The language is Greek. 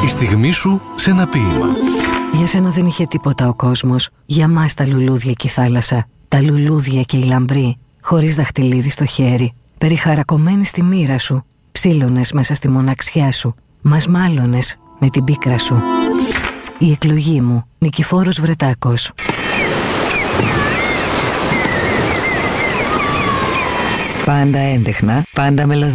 Η στιγμή σου σε ένα ποίημα. Για σένα δεν είχε τίποτα ο κόσμος. Για μας τα λουλούδια και η θάλασσα. Τα λουλούδια και η λαμπρή, χωρίς δαχτυλίδι στο χέρι. Περιχαρακωμένη στη μοίρα σου. Ψήλωνες μέσα στη μοναξιά σου. Μας μάλωνες με την πίκρα σου. Η εκλογή μου, Νικηφόρος Βρετάκος. Πάντα έντεχνα, πάντα μελωδία.